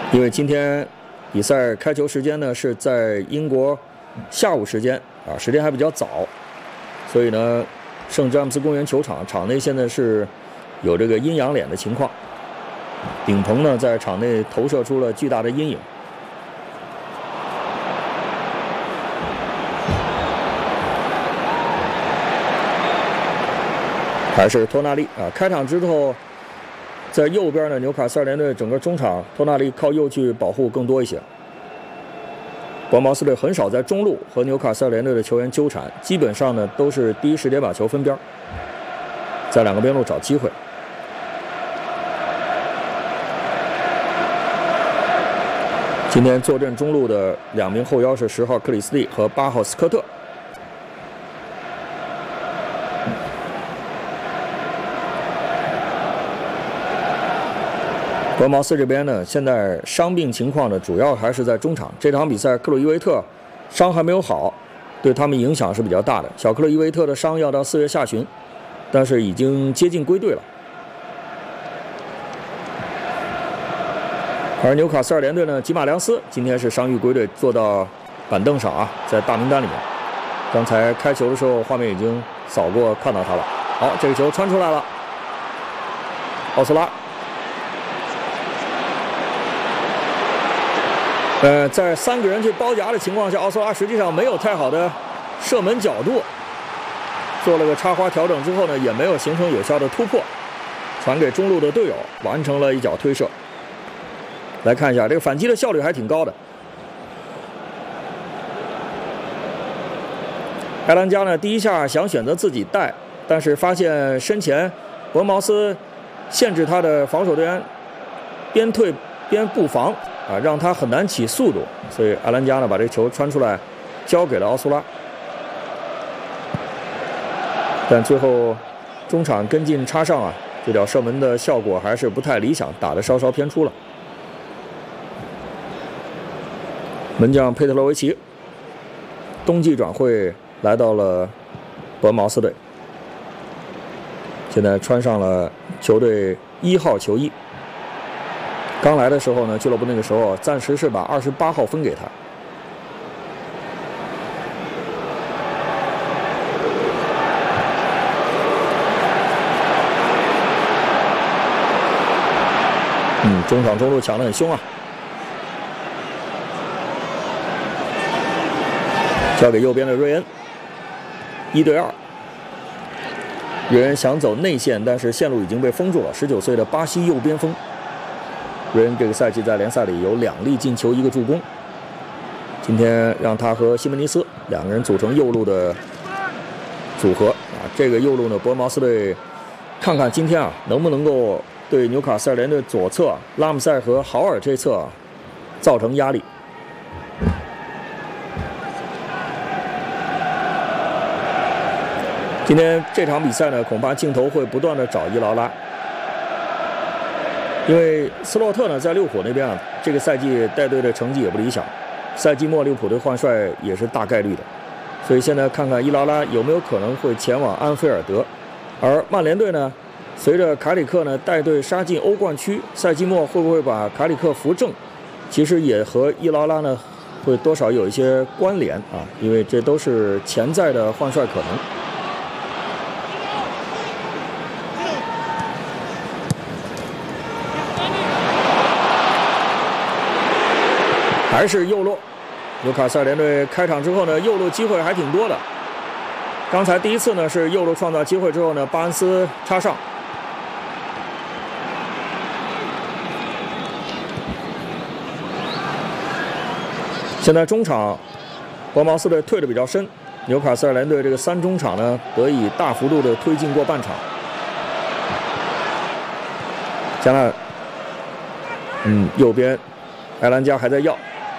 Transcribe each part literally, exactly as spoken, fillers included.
因为今天比赛开球时间呢是在英国下午时间啊，时间还比较早，所以呢，圣詹姆斯公园球场场内现在是有这个阴阳脸的情况，顶棚呢在场内投射出了巨大的阴影。还是托纳利啊，开场之后。 在右边呢，纽卡斯尔联队整个中场，托纳利靠右去保护更多一些。伯恩茅斯队很少在中路和纽卡斯尔联队的球员纠缠，基本上呢都是第一时间把球分边，在两个边路找机会。今天坐镇中路的两名后腰是十号克里斯蒂和八号斯科特。 伯恩茅斯这边呢，现在伤病情况呢，主要还是在中场。这场比赛，克鲁伊维特伤还没有好，对他们影响是比较大的。小克鲁伊维特的伤要到四月下旬，但是已经接近归队了。而纽卡斯尔联队呢，吉马良斯今天是伤愈归队，坐到板凳上啊，在大名单里面。刚才开球的时候，画面已经扫过，看到他了。好，这个球传出来了，奥斯拉。 呃，在三个人去包夹的情况下，奥斯拉实际上没有太好的射门角度，做了个插花调整之后呢，也没有形成有效的突破，传给中路的队友，完成了一脚推射。来看一下，这个反击的效率还挺高的。埃兰加呢，第一下想选择自己带，但是发现身前伯恩茅斯限制他的防守队员边退边布防。 啊，让他很难起速度，所以阿兰加呢把这个球传出来，交给了奥苏拉。但最后中场跟进插上啊，这脚射门的效果还是不太理想，打得稍稍偏出了。门将佩特罗维奇冬季转会来到了伯恩茅斯队，现在穿上了球队一号球衣。 刚来的时候呢，俱乐部那个时候暂时是把二十八号分给他。嗯，中场中路抢得很凶啊，交给右边的瑞恩，一对二。瑞恩想走内线，但是线路已经被封住了。十九岁的巴西右边锋。 瑞恩这个赛季在联赛里有两粒进球，一个助攻。今天让他和西门尼斯两个人组成右路的组合啊。这个右路呢，伯恩茅斯队看看今天啊能不能够对纽卡斯尔联队左侧拉姆塞和豪尔这侧、啊、造成压力。今天这场比赛呢，恐怕镜头会不断的找伊劳拉。 因为斯洛特呢在利物浦那边啊，这个赛季带队的成绩也不理想，赛季末利物浦队换帅也是大概率的，所以现在看看伊劳拉有没有可能会前往安菲尔德，而曼联队呢，随着卡里克呢带队杀进欧冠区，赛季末会不会把卡里克扶正，其实也和伊劳拉呢会多少有一些关联啊，因为这都是潜在的换帅可能。 还是右路，纽卡斯尔联队开场之后呢，右路机会还挺多的。刚才第一次呢是右路创造机会之后呢，巴恩斯插上。现在中场，伯恩茅斯队退得比较深，纽卡斯尔联队这个三中场呢得以大幅度的推进过半场。加纳，嗯，右边，埃兰加还在要。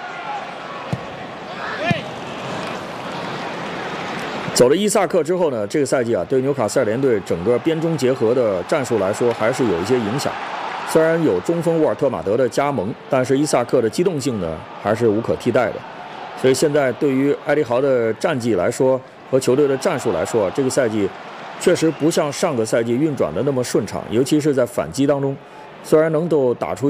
走了伊萨克之后呢，这个赛季啊，对纽卡斯尔联队整个边中结合的战术来说，还是有一些影响。虽然有中锋沃尔特马德的加盟，但是伊萨克的机动性呢，还是无可替代的。所以现在对于埃迪豪的战绩来说和球队的战术来说，这个赛季确实不像上个赛季运转的那么顺畅，尤其是在反击当中，虽然能够打出。